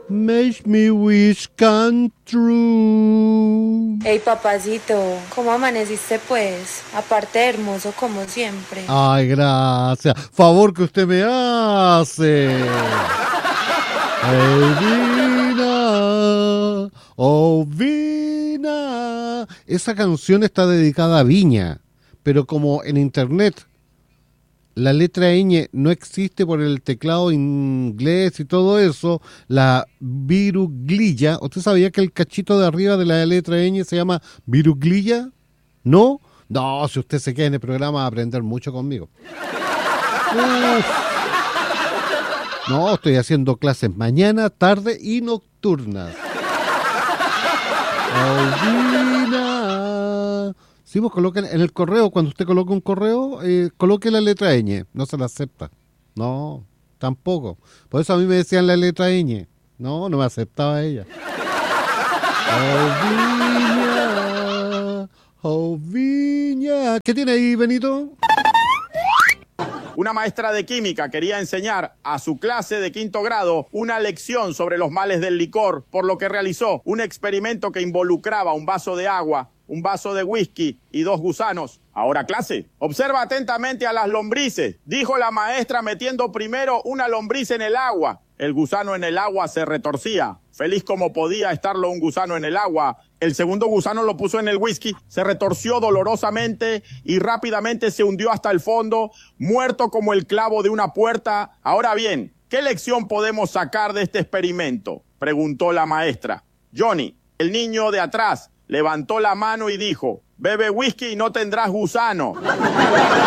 Make me wish come true. Hey, papacito, ¿cómo amaneciste pues? Aparte de hermoso como siempre. Ay, gracias. Favor que usted me hace. Hey, Vina, oh Vina. Esa canción está dedicada a Viña, pero como en internet la letra ñ no existe por el teclado inglés y todo eso, la viruglilla, ¿usted sabía que el cachito de arriba de la letra ñ se llama viruglilla? ¿No? No, si usted se queda en el programa va a aprender mucho conmigo. Uf. No, estoy haciendo clases mañana, tarde y nocturnas. Audina. Sí, vos coloquen en el correo, cuando usted coloque un correo, coloque la letra ñ. No se la acepta. No, tampoco. Por eso a mí me decían la letra ñ. No, no me aceptaba ella. Viña, oh Viña. ¿Qué tiene ahí, Benito? Una maestra de química quería enseñar a su clase de 5º grado una lección sobre los males del licor, por lo que realizó un experimento que involucraba un vaso de agua, un vaso de whisky y 2 gusanos. Ahora, clase, observa atentamente a las lombrices, dijo la maestra metiendo primero una lombriz en el agua. El gusano en el agua se retorcía. Feliz como podía estarlo un gusano en el agua, el segundo gusano lo puso en el whisky, se retorció dolorosamente y rápidamente se hundió hasta el fondo, muerto como el clavo de una puerta. Ahora bien, ¿qué lección podemos sacar de este experimento?, preguntó la maestra. Johnny, el niño de atrás, levantó la mano y dijo: bebe whisky y no tendrás gusano.